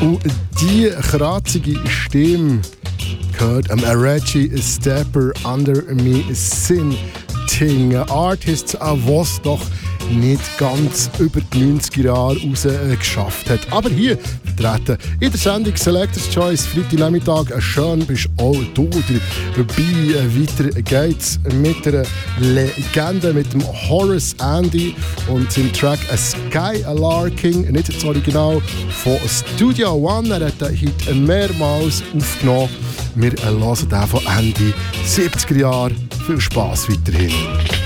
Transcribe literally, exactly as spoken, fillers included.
Und die kratzige Stimme gehört am Reggie Stepper Under Me Sin Ting. Artists, was doch nicht ganz über die neunziger Jahre raus äh, geschafft hat. Aber hier vertreten in der Sendung Selector's Choice Freitagnachmittag. Schön bist auch du dabei. Äh, weiter geht's mit einer Legende, mit dem Horace Andy und seinem Track A Sky Larking, nicht das Original von Studio One. Er hat den Hit mehrmals aufgenommen. Wir hören den von Ende siebziger Jahre. Viel Spass weiterhin.